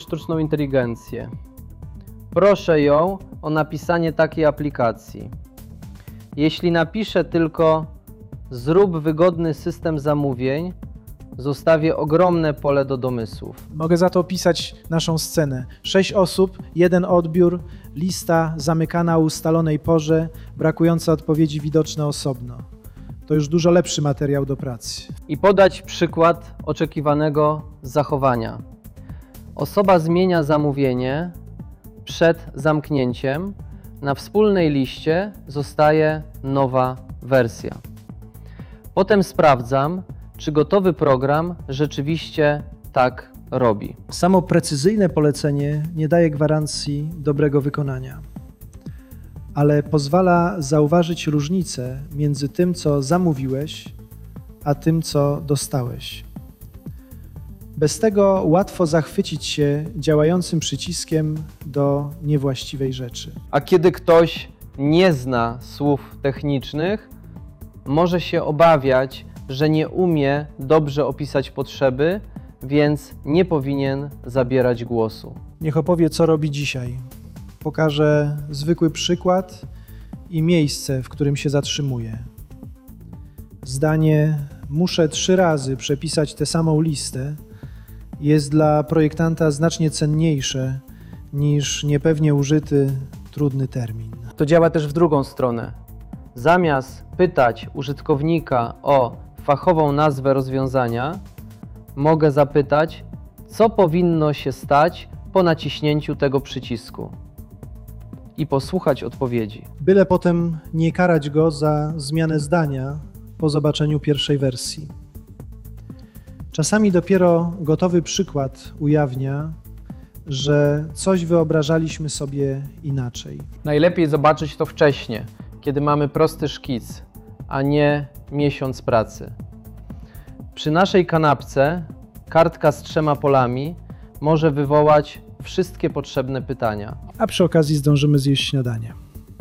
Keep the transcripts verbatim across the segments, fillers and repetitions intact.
sztuczną inteligencję. Proszę ją o napisanie takiej aplikacji. Jeśli napiszę tylko zrób wygodny system zamówień, zostawię ogromne pole do domysłów. Mogę za to opisać naszą scenę. Sześć osób, jeden odbiór, lista zamykana o ustalonej porze, brakujące odpowiedzi widoczne osobno. To już dużo lepszy materiał do pracy. I podać przykład oczekiwanego zachowania. Osoba zmienia zamówienie przed zamknięciem. Na wspólnej liście zostaje nowa wersja. Potem sprawdzam, czy gotowy program rzeczywiście tak robi. Samo precyzyjne polecenie nie daje gwarancji dobrego wykonania, ale pozwala zauważyć różnicę między tym, co zamówiłeś, a tym, co dostałeś. Bez tego łatwo zachwycić się działającym przyciskiem do niewłaściwej rzeczy. A kiedy ktoś nie zna słów technicznych, może się obawiać, że nie umie dobrze opisać potrzeby, więc nie powinien zabierać głosu. Niech opowie, co robi dzisiaj. Pokaże zwykły przykład i miejsce, w którym się zatrzymuje. Zdanie muszę trzy razy przepisać tę samą listę jest dla projektanta znacznie cenniejsze niż niepewnie użyty, trudny termin. To działa też w drugą stronę. Zamiast pytać użytkownika o fachową nazwę rozwiązania, mogę zapytać, co powinno się stać po naciśnięciu tego przycisku i posłuchać odpowiedzi. Byle potem nie karać go za zmianę zdania po zobaczeniu pierwszej wersji. Czasami dopiero gotowy przykład ujawnia, że coś wyobrażaliśmy sobie inaczej. Najlepiej zobaczyć to wcześnie, kiedy mamy prosty szkic, a nie miesiąc pracy. Przy naszej kanapce kartka z trzema polami może wywołać wszystkie potrzebne pytania. A przy okazji zdążymy zjeść śniadanie.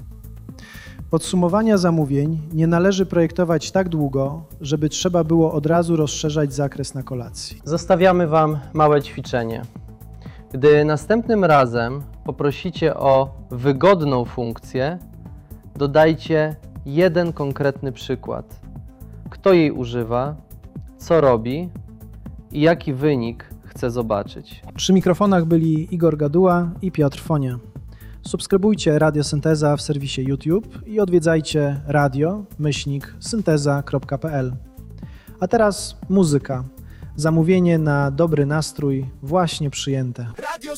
Podsumowania zamówień nie należy projektować tak długo, żeby trzeba było od razu rozszerzać zakres na kolacji. Zostawiamy Wam małe ćwiczenie. Gdy następnym razem poprosicie o wygodną funkcję, dodajcie jeden konkretny przykład. Kto jej używa, co robi i jaki wynik chce zobaczyć. Przy mikrofonach byli Igor Gaduła i Piotr Fonia. Subskrybujcie Radio Synteza w serwisie YouTube i odwiedzajcie radio myślnik synteza kropka p l. A teraz muzyka. Zamówienie na dobry nastrój właśnie przyjęte.